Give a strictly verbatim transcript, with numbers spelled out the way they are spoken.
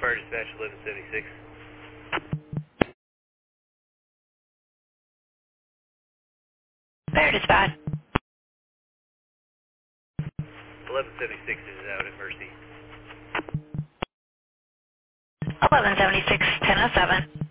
Fire dispatch eleven seventy-six. Fire dispatch. eleven seventy-six is out at Mercy. eleven seventy-six, ten oh seven.